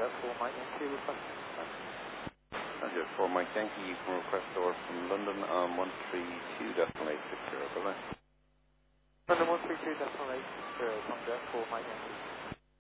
Contact 4 Mike Yankee requesting dispatch. Contact 4 Mike Yankee, you can request over from London on 132.860, bye-bye. London 132.860, Contact 4 Mike Yankee.